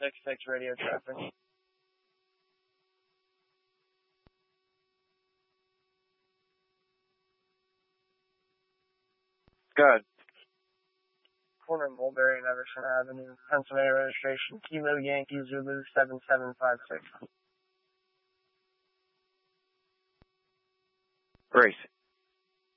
766 radio traffic. Good. Corner Mulberry and Everson Avenue, Pennsylvania registration, Kilo Yankee Zulu 7756. Grace.